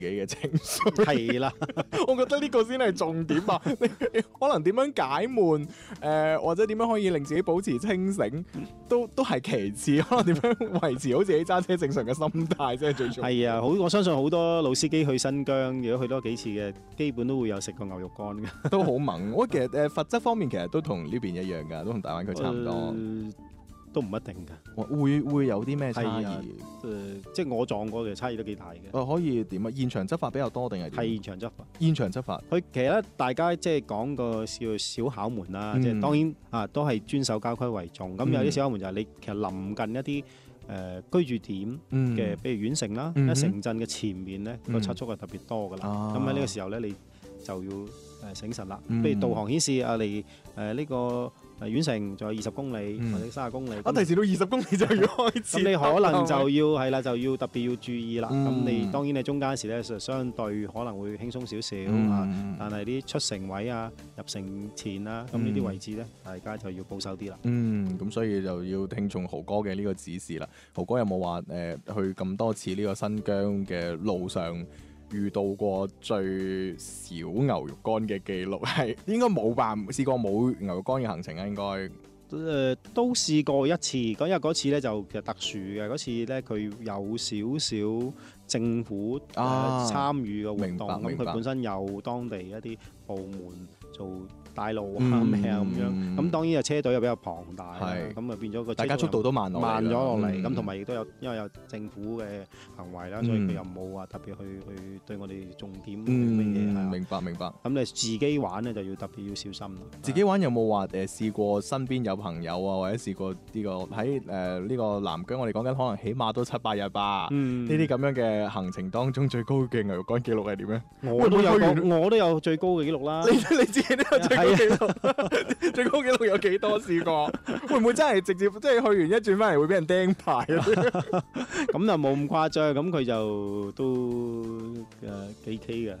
己嘅情緒。 係啦， 我覺得呢個先係重點啊！你可能點樣解悶，或者點樣可以令自己保持清醒，都係其次。可能點樣維持好自己揸車正常嘅心態先係最重要。 係啊，我相信好多老司機去新疆，如果去多幾次嘅，基本都會有食過牛肉乾嘅。 都好猛。我其實罰則方面其實都同呢邊一樣㗎，都同大灣區差唔多。 都唔一定㗎， 會有啲咩差異？ 即係我撞過嘅差異都幾大嘅。 可以點啊？現場執法比較多定係點？ 係現場執法。 現場執法， 佢其實咧，大家即係講個叫小考門啦，即係當然啊，都係遵守郊區為重。咁有啲小考門就係你其實臨近一啲居住點嘅，比如縣城啦，喺城鎮嘅前面咧個測速係特別多㗎啦。咁喺呢個時候咧，你就要醒神啦。譬如導航顯示啊，離呢個縣城仲有20公里或者30公里， 提示到20公里就要開始。 咁你可能就要係啦，就要特別要注意啦。咁你當然你中間時咧就相對可能會輕鬆少少啊，但係啲出城位啊、入城前啊，咁呢啲位置咧，大家就要保守啲啦。 咁所以就要聽從豪哥嘅呢個指示啦。豪哥有冇話去咁多次呢個新疆嘅路上遇到過最少牛肉乾嘅記錄？係應該冇吧？試過冇牛肉乾嘅行程啊？應該都試過一次，因為嗰次咧就其實特殊嘅，嗰次咧佢有少少政府參與嘅活動，咁佢本身有當地一啲部門做帶路啊咩啊咁樣，咁當然啊車隊又比較龐大，咁啊變咗個大家速度都慢咗落嚟，咁同埋亦都有因為有政府嘅行為啦，所以佢又冇話特別去對我哋重點乜嘢。 明白。 咁你自己玩咧就要特別要小心啦。 自己玩有冇話試過身邊有朋友啊，或者試過呢個喺呢個南疆，我哋講緊可能起碼都7-8日吧。呢啲咁樣嘅行程當中最高嘅牛肉乾記錄係點咧？ 我都有最高嘅記錄啦。 你自己都有最高記錄，最高記錄有幾多？試過會唔會真係直接即係去完一轉翻嚟會俾人釘牌啊？ 咁就冇咁誇張，咁佢就都幾 K 嘅。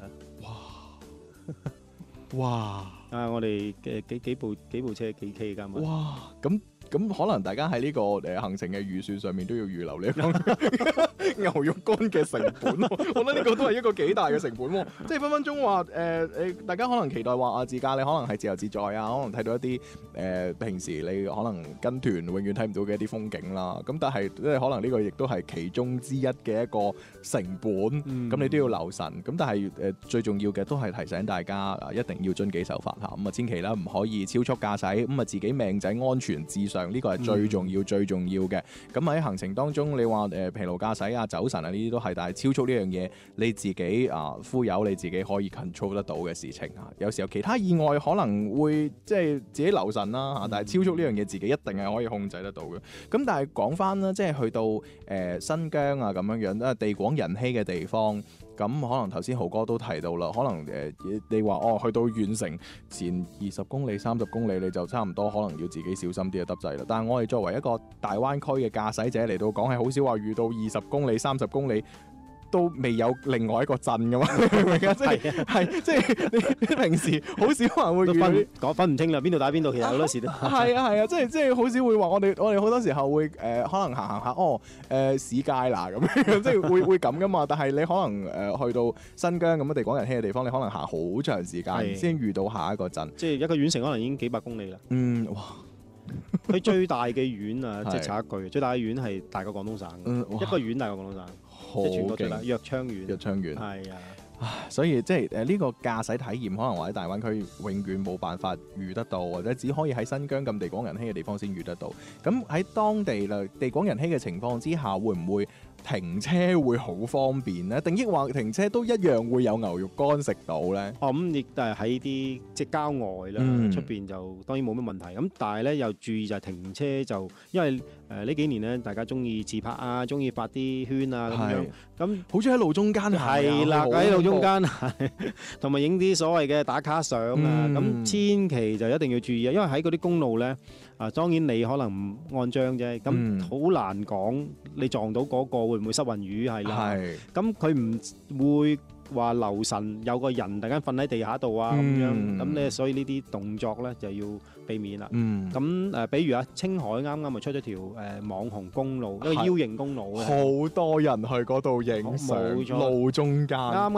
哇！我哋嘅幾部車幾 K 㗎嘛？ 哇！咁可能大家喺呢個行程嘅預算上面都要預留呢一個牛肉乾嘅成本，我覺得呢個都係一個幾大嘅成本喎。即係分分鐘話大家可能期待話自駕你可能係自由自在啊，可能睇到一啲平時你可能跟團永遠睇唔到嘅一啲風景啦。咁但係即係可能呢個亦都係其中之一嘅一個成本，咁你都要留神。咁但係最重要嘅都係提醒大家一定要遵紀守法嚇，咁啊千祈啦唔可以超速駕駛，咁啊自己命仔安全至上。呢個係最重要、最重要嘅。咁喺行程當中，你話疲勞駕駛啊、走神啊呢啲都係，但係超速呢樣嘢，你自己忽悠你自己可以 control 得到嘅事情啊。有時候其他意外可能會即係自己留神啦，但係超速呢樣嘢自己一定係可以控制得到嘅。咁但係講翻啦，即係去到新疆啊咁樣樣，地廣人稀嘅地方。咁可能頭先豪哥都提到啦，可能你話去到縣城前20公里、30公里，你就差唔多可能要自己小心啲就得滯啦。但係我哋作為一個大灣區嘅駕駛者嚟到講，係好少話遇到20公里、30公里都未有另外一個鎮㗎嘛，明唔明啊？即係你平時好少可能會遇到分唔清啦，邊度打邊度，其實好多時都係啊，即係好少會話我哋好多時候會可能行下市街啦咁樣，即係會咁噶嘛。但係你可能去到新疆咁嘅地廣人稀嘅地方，你可能行好長時間先遇到下一個鎮， 即係一個縣城可能已經幾百公里啦。 哇！ 佢最大嘅縣啊，即係插一句，最大嘅縣係大過廣東省，一個縣大過廣東省，即係全國最大藥昌縣。係啊。 所以即係呢個駕駛體驗，可能或者大灣區永遠冇辦法遇得到，或者只可以喺新疆咁地廣人稀嘅地方先遇得到。咁喺當地地廣人稀嘅情況之下，會唔會停車會好方便呢？定抑或停車都一樣會有牛肉乾食到呢？ 咁亦都係喺啲即係郊外啦，出邊就當然冇乜問題。咁但係咧又注意就係停車就，因為呢幾年咧大家中意自拍啊，中意發啲圈啊咁樣。咁好似喺路中間係啦，喺路中間同埋影啲所謂嘅打卡相啊。咁千祈就一定要注意啊，因為喺嗰啲公路咧當然你可能唔按章啫，咁好難講你撞到嗰個會唔會失魂魚係啦。咁佢唔會話留神有個人突然間瞓喺地下度啊咁樣，咁咧所以呢啲動作咧就要避免啦。咁比如青海啱啱咪出咗條網紅公路，一個 U 型公路， 好多人去嗰度影相，路中間啱啱